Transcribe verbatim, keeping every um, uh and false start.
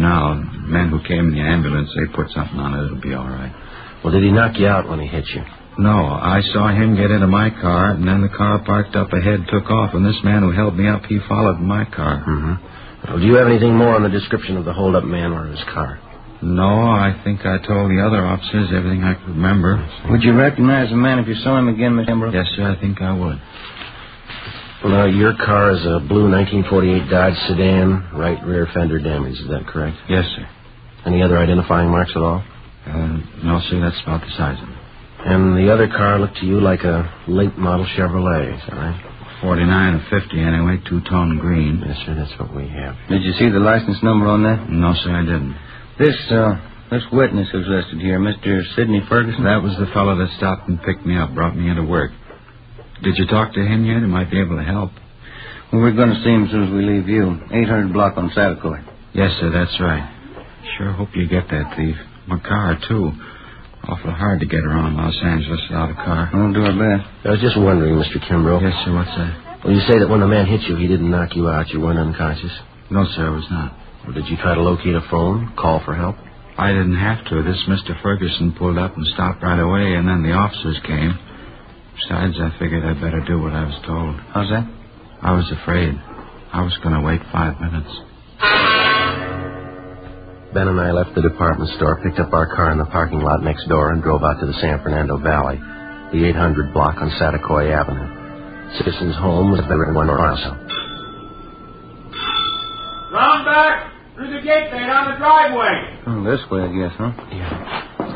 now. Men who came in the ambulance, they put something on it. It'll be all right. Well, did he knock you out when he hit you? No, I saw him get into my car, and then the car parked up ahead took off, and this man who held me up, he followed my car. Mm-hmm. Well, do you have anything more on the description of the hold-up man or his car? No, I think I told the other officers everything I could remember. Would you recognize the man if you saw him again, Mister Kimbrough? Yes, sir, I think I would. Well, now, your car is a blue nineteen forty-eight Dodge sedan, right rear fender damage. Is that correct? Yes, sir. Any other identifying marks at all? Uh, no, sir, that's about the size of it. And the other car looked to you like a late model Chevrolet, is that right? forty-nine or fifty, anyway, two-tone green. Yes, sir, that's what we have. Did you see the license number on that? No, sir, I didn't. This, uh, this witness who's listed here, Mister Sidney Ferguson? That was the fellow that stopped and picked me up, brought me into work. Did you talk to him yet? He might be able to help. Well, we're going to see him as soon as we leave you. eight hundred block on Satakoy. Yes, sir, that's right. Sure hope you get that thief. My car, too. Awful hard to get around Los Angeles without a car. We'll do our best. I was just wondering, Mister Kimbrough. Yes, sir, what's that? Well, you say that when the man hit you, he didn't knock you out. You weren't unconscious? No, sir, I was not. Or did you try to locate a phone, call for help? I didn't have to. This Mister Ferguson pulled up and stopped right away, and then the officers came. Besides, I figured I'd better do what I was told. How's that? I was afraid. I was going to wait five minutes. Ben and I left the department store, picked up our car in the parking lot next door, and drove out to the San Fernando Valley, the eight hundred block on Satakoy Avenue. Citizen's home was better than one or so. Round back! Through the gate there, down the driveway. Oh, this way, I guess, huh? Yeah.